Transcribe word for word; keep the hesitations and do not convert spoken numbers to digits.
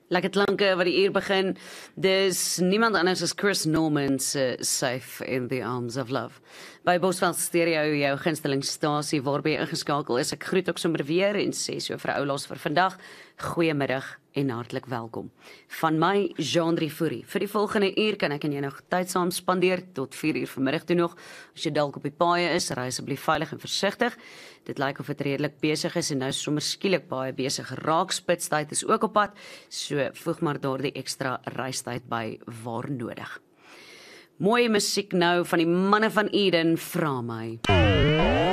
Lekker klanke wat die uur begin. Dis niemand anders as Chris Norman se Safe in the Arms of Love. By Bosveld Stereo, jou gunstelingstasie waarby jy ingeskakel is. Ek groet ook sommer weer en sê so vir ou los vir vandag. Goeiemiddag en hartlik welkom. Van my, Jean-Drie Fourie. Vir die volgende uur kan ek en jy nog tyd saam spandeer tot vier uur vanmiddag toe nog. As jy dalk op die paaie is, ry asseblief veilig en versigtig. Dit lyk of dit redelik besig is en nou sommer skielik baie besig geraak. Spitstyd is ook op pad, so voeg maar daardie ekstra reistyd by waar nodig. Mooi musiek nou van die manne van Eden, vra my.